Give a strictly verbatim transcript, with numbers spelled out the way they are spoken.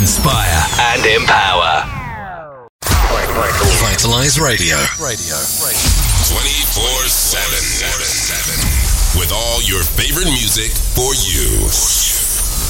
inspire, and empower. Vitalize Radio. Radio. twenty-four seven. With all your favorite music for you.